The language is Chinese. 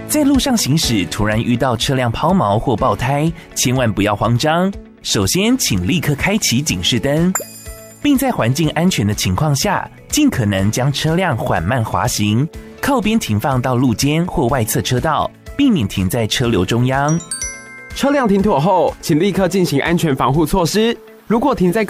在路上行驶，突然遇到车辆抛锚或爆胎，千万不要慌张。首先，请立刻开启警示灯，并在环境安全的情况下，尽可能将车辆缓慢滑行，靠边停放到路肩或外侧车道，避免停在车流中央。 车辆停妥后，请立刻进行安全防护措施。如果停在